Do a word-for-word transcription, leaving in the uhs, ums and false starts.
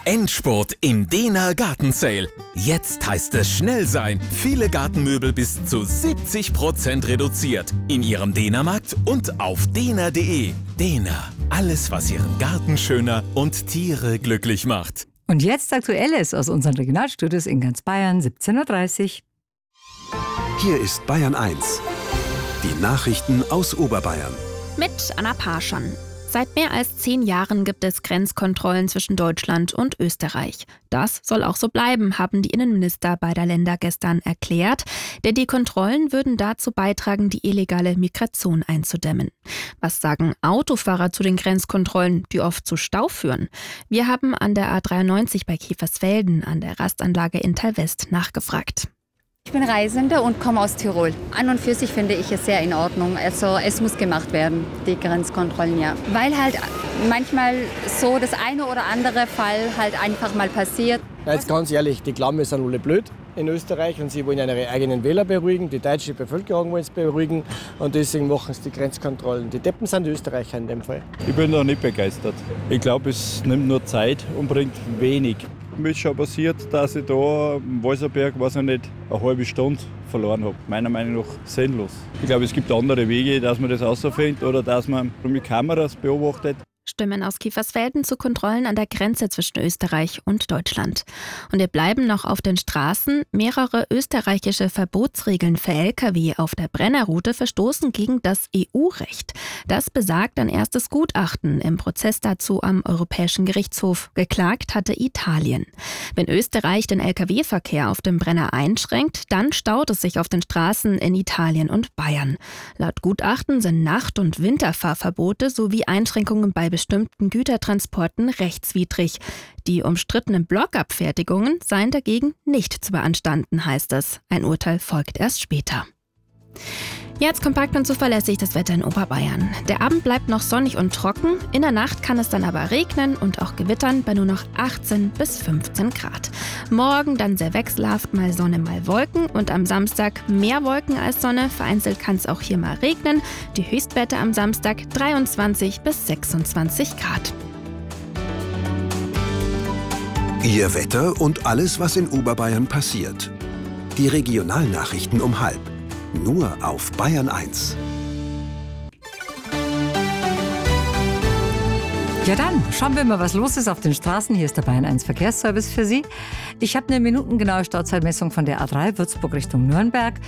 Endspurt im Dehner Gartensale. Jetzt heißt es schnell sein. Viele Gartenmöbel bis zu siebzig Prozent reduziert. In Ihrem Dehnermarkt und auf dehner punkt de. Dehner. Alles, was Ihren Garten schöner und Tiere glücklich macht. Und jetzt Aktuelles aus unseren Regionalstudios in ganz Bayern, siebzehn Uhr dreißig. Hier ist Bayern eins. Die Nachrichten aus Oberbayern. Mit Anna Parschon. Seit mehr als zehn Jahren gibt es Grenzkontrollen zwischen Deutschland und Österreich. Das soll auch so bleiben, haben die Innenminister beider Länder gestern erklärt. Denn die Kontrollen würden dazu beitragen, die illegale Migration einzudämmen. Was sagen Autofahrer zu den Grenzkontrollen, die oft zu Stau führen? Wir haben an der A dreiundneunzig bei Kiefersfelden an der Rastanlage in Thalwest nachgefragt. Ich bin Reisende und komme aus Tirol. An und für sich finde ich es sehr in Ordnung. Also es muss gemacht werden, die Grenzkontrollen, ja. Weil halt manchmal so das eine oder andere Fall halt einfach mal passiert. Ja, jetzt ganz ehrlich, die Klamme sind alle blöd in Österreich und sie wollen ihre eigenen Wähler beruhigen, die deutsche Bevölkerung wollen sie beruhigen und deswegen machen sie die Grenzkontrollen. Die Deppen sind die Österreicher in dem Fall. Ich bin da nicht begeistert. Ich glaube, es nimmt nur Zeit und bringt wenig. Mir ist schon passiert, dass ich da im Walserberg, weiß ich nicht, eine halbe Stunde verloren habe. Meiner Meinung nach sinnlos. Ich glaube, es gibt andere Wege, dass man das herausfindet oder dass man mit Kameras beobachtet. Stimmen aus Kiefersfelden zu Kontrollen an der Grenze zwischen Österreich und Deutschland. Und wir bleiben noch auf den Straßen. Mehrere österreichische Verbotsregeln für L K W auf der Brennerroute verstoßen gegen das E U-Recht. Das besagt ein erstes Gutachten im Prozess dazu am Europäischen Gerichtshof. Geklagt hatte Italien. Wenn Österreich den L K W-Verkehr auf dem Brenner einschränkt, dann staut es sich auf den Straßen in Italien und Bayern. Laut Gutachten sind Nacht- und Winterfahrverbote sowie Einschränkungen bei bestimmten Gütertransporten rechtswidrig. Die umstrittenen Blockabfertigungen seien dagegen nicht zu beanstanden, heißt es. Ein Urteil folgt erst später. Jetzt kompakt und zuverlässig das Wetter in Oberbayern. Der Abend bleibt noch sonnig und trocken. In der Nacht kann es dann aber regnen und auch gewittern bei nur noch achtzehn bis fünfzehn Grad. Morgen dann sehr wechselhaft, mal Sonne, mal Wolken. Und am Samstag mehr Wolken als Sonne. Vereinzelt kann es auch hier mal regnen. Die Höchstwerte am Samstag dreiundzwanzig bis sechsundzwanzig Grad. Ihr Wetter und alles, was in Oberbayern passiert. Die Regionalnachrichten um halb. Nur auf Bayern eins. Ja dann, schauen wir mal, was los ist auf den Straßen. Hier ist der Bayern eins Verkehrsservice für Sie. Ich habe eine minutengenaue Stauzeitmessung von der A drei Würzburg Richtung Nürnberg.